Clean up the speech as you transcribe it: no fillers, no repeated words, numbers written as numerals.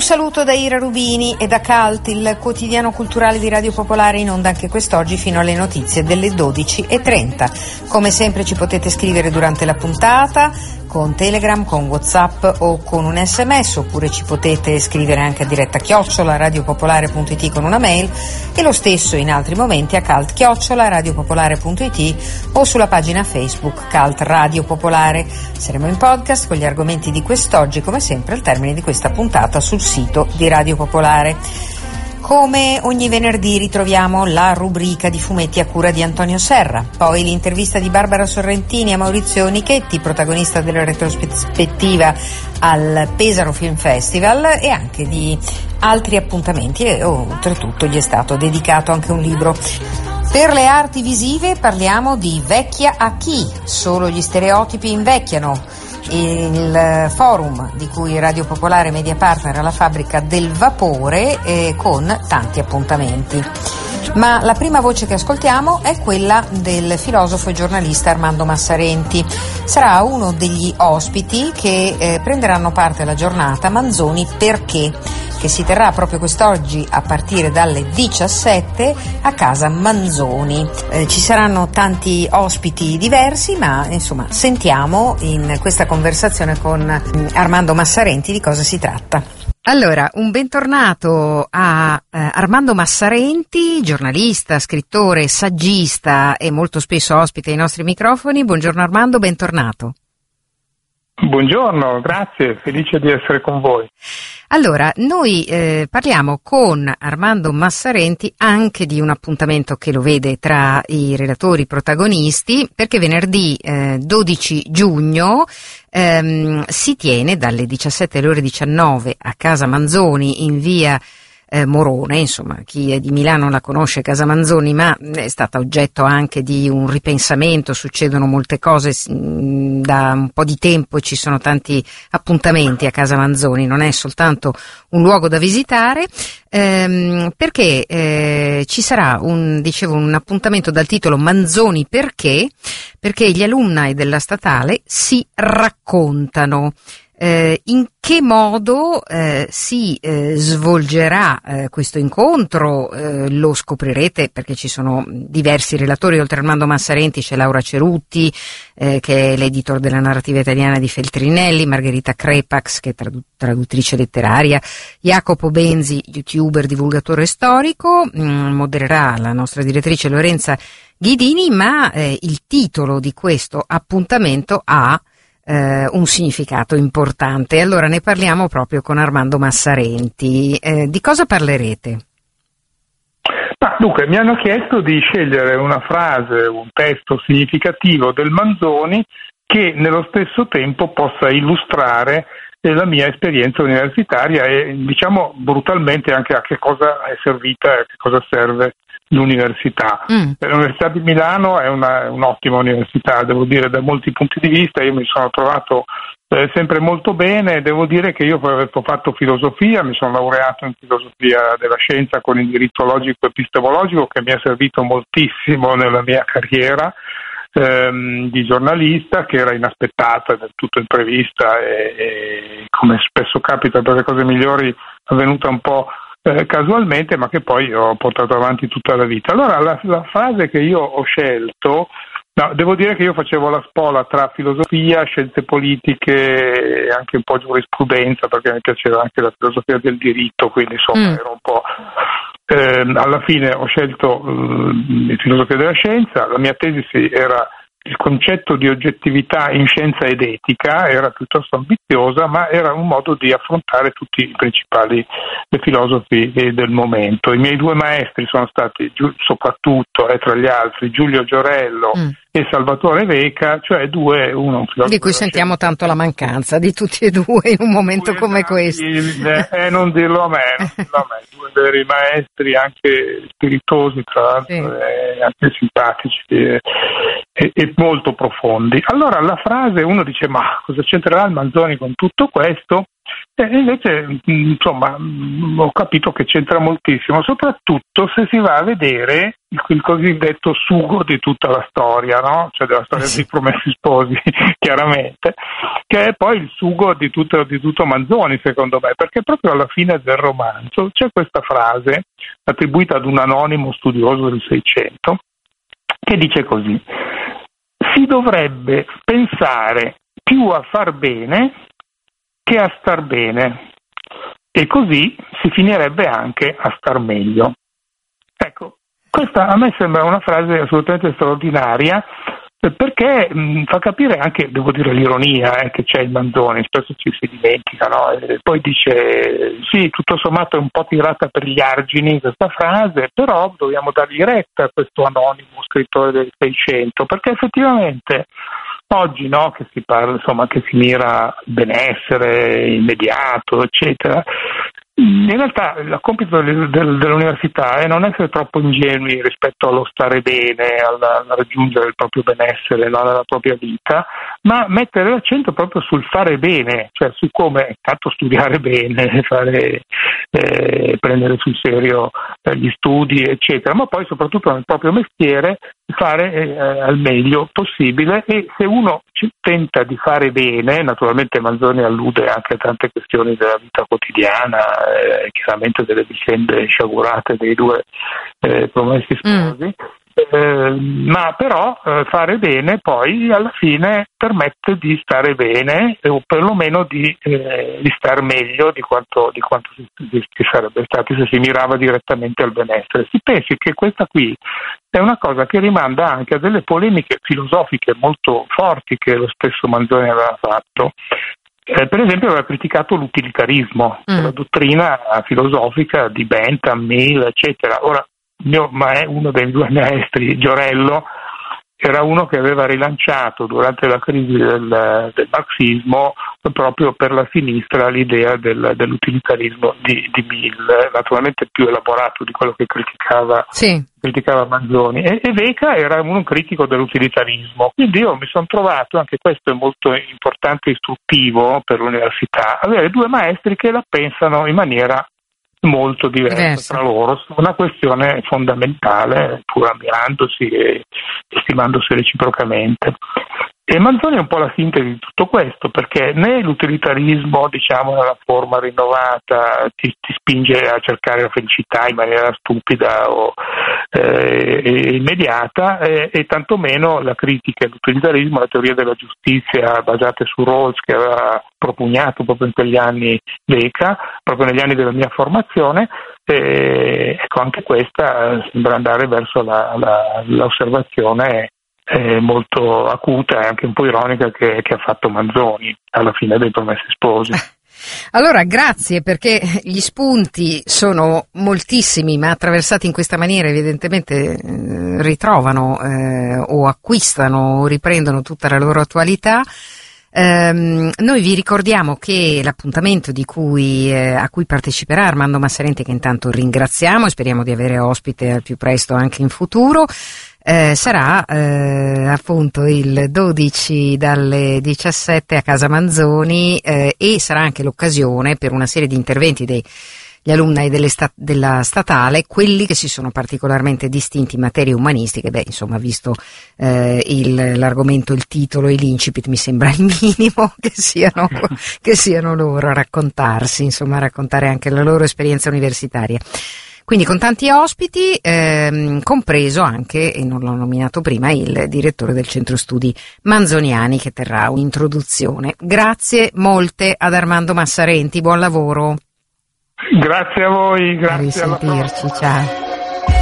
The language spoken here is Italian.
saluto da Ira Rubini e da Cult, il quotidiano culturale di Radio Popolare, in onda anche quest'oggi fino alle notizie delle 12:30. Come sempre ci potete scrivere durante la puntata con Telegram, con WhatsApp o con un SMS, oppure ci potete scrivere anche a diretta @radiopopolare.it con una mail, e lo stesso in altri momenti a cult@radiopopolare.it o sulla pagina Facebook Cult Radio Popolare. Saremo in podcast con gli argomenti di quest'oggi, come sempre al termine di questa puntata sul sito di Radio Popolare. Come ogni venerdì ritroviamo la rubrica di fumetti a cura di Antonio Serra, poi l'intervista di Barbara Sorrentini a Maurizio Nichetti, protagonista della retrospettiva al Pesaro Film Festival, e anche di altri appuntamenti, e oltretutto gli è stato dedicato anche un libro. Per le arti visive parliamo di Vecchia a chi? Solo gli stereotipi invecchiano. Il forum di cui Radio Popolare Media Partner è la fabbrica del vapore, con tanti appuntamenti. Ma la prima voce che ascoltiamo è quella del filosofo e giornalista Armando Massarenti. Sarà uno degli ospiti che prenderanno parte alla giornata Manzoni Perché?, che si terrà proprio quest'oggi a partire dalle 17 a casa Manzoni. Ci saranno tanti ospiti diversi, ma insomma sentiamo in questa conversazione con Armando Massarenti di cosa si tratta. Allora, un bentornato a Armando Massarenti, giornalista, scrittore, saggista e molto spesso ospite ai nostri microfoni. Buongiorno Armando, bentornato. Buongiorno, grazie, felice di essere con voi. Allora, noi parliamo con Armando Massarenti anche di un appuntamento che lo vede tra i relatori protagonisti, perché venerdì 12 giugno si tiene dalle 17 alle ore 19 a casa Manzoni in via Morone. Insomma, chi è di Milano la conosce Casa Manzoni, ma è stata oggetto anche di un ripensamento, succedono molte cose da un po' di tempo e ci sono tanti appuntamenti a Casa Manzoni, non è soltanto un luogo da visitare, perché ci sarà un appuntamento dal titolo Manzoni Perché? Perché gli alumni della statale si raccontano. In che modo si svolgerà questo incontro? Lo scoprirete, perché ci sono diversi relatori. Oltre a Armando Massarenti c'è Laura Cerutti, che è l'editor della narrativa italiana di Feltrinelli, Margherita Crepax, che è traduttrice letteraria, Jacopo Benzi, youtuber, divulgatore storico, modererà la nostra direttrice Lorenza Ghidini, ma il titolo di questo appuntamento ha un significato importante. Allora ne parliamo proprio con Armando Massarenti. Di cosa parlerete? Dunque, mi hanno chiesto di scegliere una frase, un testo significativo del Manzoni che nello stesso tempo possa illustrare la mia esperienza universitaria e, diciamo brutalmente, anche a che cosa è servita e a che cosa serve l'università. L'Università di Milano è un'ottima università, devo dire, da molti punti di vista. Io mi sono trovato sempre molto bene. Devo dire che io ho fatto filosofia, mi sono laureato in filosofia della scienza con indirizzo logico epistemologico, che mi è servito moltissimo nella mia carriera di giornalista, che era inaspettata, del tutto imprevista e come spesso capita per le cose migliori avvenuta un po' casualmente, ma che poi ho portato avanti tutta la vita. Allora la frase che io ho scelto, devo dire che io facevo la spola tra filosofia, scienze politiche e anche un po' giurisprudenza, perché mi piaceva anche la filosofia del diritto, quindi insomma ero un po'... alla fine ho scelto filosofia della scienza. La mia tesi era il concetto di oggettività in scienza ed etica, era piuttosto ambiziosa, ma era un modo di affrontare tutti i principali filosofi del momento. I miei due maestri sono stati soprattutto, tra gli altri, Giulio Giorello e Salvatore Veca, cioè uno un filosofo di cui sentiamo tanto la mancanza di tutti e due in un momento come questo. Non dirlo a me, due veri maestri, anche spiritosi tra l'altro, e anche simpatici e molto profondi. Allora la frase, uno dice: ma cosa c'entrerà il Manzoni con tutto questo? E invece, insomma, ho capito che c'entra moltissimo, soprattutto se si va a vedere il cosiddetto sugo di tutta la storia, no? Cioè della storia dei Promessi Sposi, chiaramente, che è poi il sugo di tutto Manzoni, secondo me, perché proprio alla fine del romanzo c'è questa frase attribuita ad un anonimo studioso del Seicento che dice così: si dovrebbe pensare più a far bene che a star bene, e così si finirebbe anche a star meglio. Ecco, questa a me sembra una frase assolutamente straordinaria, perché fa capire anche, devo dire, l'ironia che c'è in Manzoni, spesso ci si dimentica, no? E poi dice, sì, tutto sommato è un po' tirata per gli argini questa frase, però dobbiamo dargli retta a questo anonimo scrittore del Seicento, perché effettivamente oggi, no, che si parla, insomma, che si mira al benessere immediato, eccetera, in realtà il compito dell'università è non essere troppo ingenui rispetto allo stare bene, al raggiungere il proprio benessere, no, nella propria vita, ma mettere l'accento proprio sul fare bene, cioè su come tanto studiare bene, prendere sul serio gli studi, eccetera, ma poi soprattutto nel proprio mestiere fare al meglio possibile. E se uno tenta di fare bene, naturalmente Manzoni allude anche a tante questioni della vita quotidiana, chiaramente delle vicende sciagurate dei due Promessi Sposi, ma però fare bene poi alla fine permette di stare bene, o perlomeno di star meglio di quanto si sarebbe stati se si mirava direttamente al benessere. Si pensi che questa qui è una cosa che rimanda anche a delle polemiche filosofiche molto forti che lo stesso Manzoni aveva fatto. Per esempio aveva criticato l'utilitarismo, la dottrina filosofica di Bentham, Mill, eccetera. Ora, uno dei due maestri, Giorello, era uno che aveva rilanciato durante la crisi del marxismo proprio per la sinistra l'idea dell'utilitarismo di Mill, naturalmente più elaborato di quello che criticava Manzoni, e Veca era un critico dell'utilitarismo. Quindi io mi sono trovato, anche questo è molto importante e istruttivo per l'università, avere due maestri che la pensano in maniera molto diversa tra loro su una questione fondamentale, pur ammirandosi e stimandosi reciprocamente. E Manzoni è un po' la sintesi di tutto questo, perché né l'utilitarismo, diciamo, nella forma rinnovata ti spinge a cercare la felicità in maniera stupida o immediata, e tantomeno la critica all'utilitarismo, la teoria della giustizia basate su Rawls, che aveva propugnato proprio in quegli anni Veca, proprio negli anni della mia formazione. Ecco, anche questa sembra andare verso l'osservazione molto acuta e anche un po' ironica che ha fatto Manzoni alla fine dei Promessi Sposi. Allora, grazie, perché gli spunti sono moltissimi, ma attraversati in questa maniera evidentemente ritrovano o acquistano o riprendono tutta la loro attualità. Noi vi ricordiamo che l'appuntamento a cui parteciperà Armando Massarenti, che intanto ringraziamo e speriamo di avere ospite al più presto anche in futuro, sarà appunto il 12 dalle 17 a Casa Manzoni, e sarà anche l'occasione per una serie di interventi degli alumni della statale, quelli che si sono particolarmente distinti in materie umanistiche. Insomma, visto l'argomento, il titolo e l'incipit, mi sembra il minimo che siano loro a raccontarsi, insomma, a raccontare anche la loro esperienza universitaria. Quindi con tanti ospiti, compreso anche, e non l'ho nominato prima, il direttore del Centro Studi Manzoniani, che terrà un'introduzione. Grazie molte ad Armando Massarenti, buon lavoro. Grazie a voi, grazie. A risentirci, ciao.